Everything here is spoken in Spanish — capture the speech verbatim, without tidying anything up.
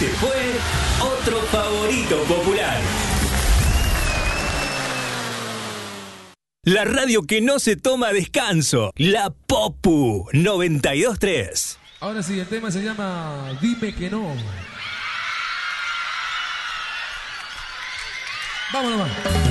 Este fue otro favorito popular. La radio que no se toma descanso. La Popu noventa y dos tres. Ahora sí, el tema se llama Dime que no. Vámonos, va.